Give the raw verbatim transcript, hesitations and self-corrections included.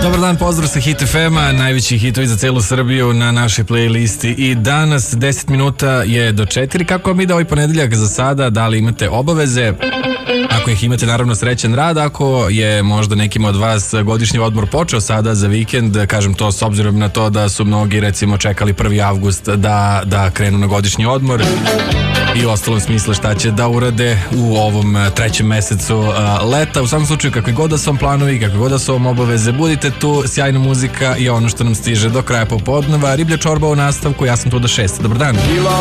Dobar dan, pozdrav sa Hit ef ema, najveći hitovi za celu Srbiju na našoj playlisti i danas deset minuta je do četiri. Kako vam ide ovaj ponedeljak za sada? Da li imate obaveze? Ako ih imate, naravno srećan rad. Ako je možda nekim od vas godišnji odmor počeo sada za vikend, kažem to s obzirom na to da su mnogi recimo čekali prvi avgust da, da krenu na godišnji odmor i u ostalom smisle šta će da urade u ovom trećem mesecu uh, leta. U svakom slučaju, kakvi god da su vam planovi, kakvi god da su vam obaveze, budite tu, sjajna muzika i ono što nam stiže do kraja popodneva. Riblja čorba u nastavku, ja sam tu do šest. Dobar dan.